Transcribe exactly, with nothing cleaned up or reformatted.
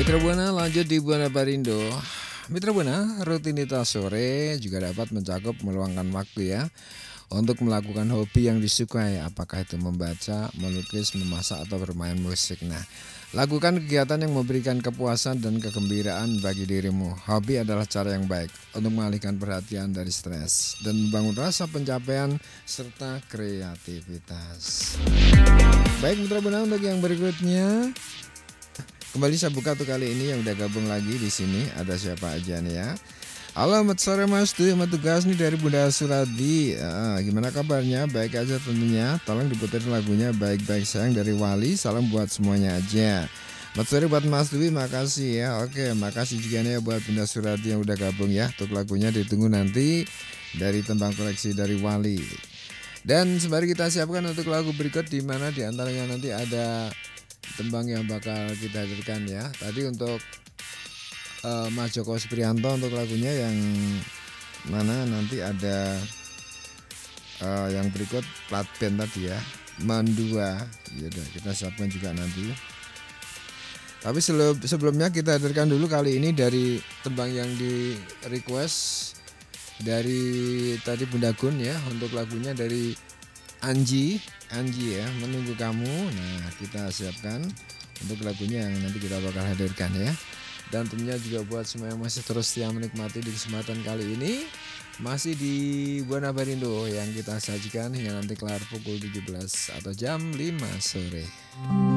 Mitra Buana lanjut di Buana Barindo. Mitra Buana, rutinitas sore juga dapat mencakup meluangkan waktu ya untuk melakukan hobi yang disukai, apakah itu membaca, melukis, memasak atau bermain musik. Nah, lakukan kegiatan yang memberikan kepuasan dan kegembiraan bagi dirimu. Hobi adalah cara yang baik untuk mengalihkan perhatian dari stres dan membangun rasa pencapaian serta kreativitas. Baik Mitra Buana, untuk yang berikutnya kembali saya buka tuh kali ini yang udah gabung lagi di sini. Ada siapa aja nih ya? Halo, selamat sore Mas Dwi, sama tugas nih dari Bunda Suradi. Ah, gimana kabarnya? Baik aja tentunya. Tolong diputerin lagunya Baik-Baik Sayang dari Wali. Salam buat semuanya aja. Selamat sore buat Mas Dwi, makasih ya. Oke, makasih juga nih ya buat Bunda Suradi yang udah gabung ya. Untuk lagunya ditunggu nanti dari Tembang Koleksi dari Wali. Dan sembari kita siapkan untuk lagu berikut, di mana diantaranya nanti ada tembang yang bakal kita hadirkan ya. Tadi untuk uh, Mas Joko Supriyanto untuk lagunya yang mana nanti ada uh, yang berikut plat band tadi ya, Mandua. Ya udah kita siapkan juga nanti. Tapi sebelumnya kita hadirkan dulu kali ini dari tembang yang di request dari tadi Bunda Gun ya, untuk lagunya dari Anji, Anji ya, Menunggu Kamu. Nah, kita siapkan untuk lagunya yang nanti kita bakal hadirkan ya. Dan tentunya juga buat semua yang masih terus setia menikmati di kesempatan kali ini, masih di Buana Barindo yang kita sajikan hingga nanti kelar pukul tujuh belas atau jam lima sore.